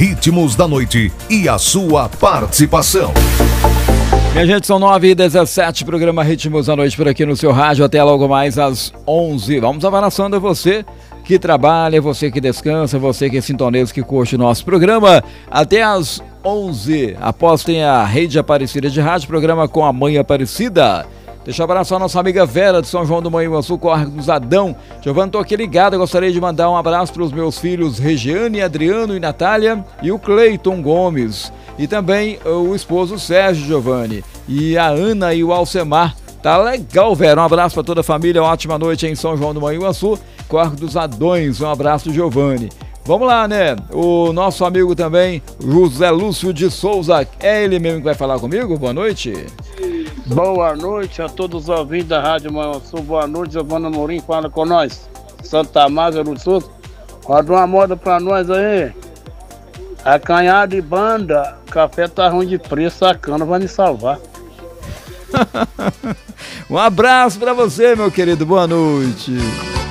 ritmos da noite e a sua participação. Minha gente, são 9h17, programa Ritmos da Noite por aqui no seu rádio, até logo mais às 11. Vamos avançando a você que trabalha, você que descansa, você que é sintoneiro, que curte o nosso programa, até às 11. Após tem a Rede Aparecida de Rádio, programa com a Mãe Aparecida. Deixa eu abraçar a nossa amiga Vera de São João do Manhuaçu, Córrego dos Adão. Giovana, tô aqui ligado, eu gostaria de mandar um abraço para os meus filhos Regiane, Adriano e Natália e o Cleiton Gomes. E também o esposo Sérgio Giovanni e a Ana e o Alcemar. Tá legal, Vera. Um abraço para toda a família. Ótima noite em São João do Manhuaçu, Córrego dos Adões. Um abraço do Giovanni. Vamos lá, né? O nosso amigo também, José Lúcio de Souza. É ele mesmo que vai falar comigo? Boa noite. Boa noite a todos os ouvintes da Rádio Manhuaçu. Boa noite, Giovana Morim, fala com nós. Santa Márcia do Sul. Roda uma moda pra nós aí. Acanhado de banda, café tá ruim de preço, a cana vai me salvar. Um abraço pra você, meu querido, boa noite.